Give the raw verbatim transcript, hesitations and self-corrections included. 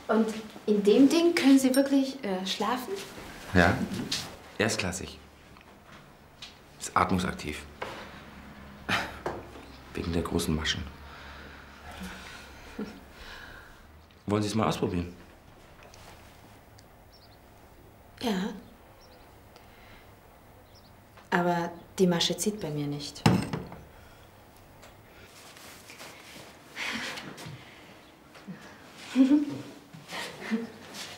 Und in dem Ding können Sie wirklich äh, schlafen? Ja, erstklassig. Ist atmungsaktiv. Wegen der großen Maschen. Wollen Sie es mal ausprobieren? Ja. Aber die Masche zieht bei mir nicht.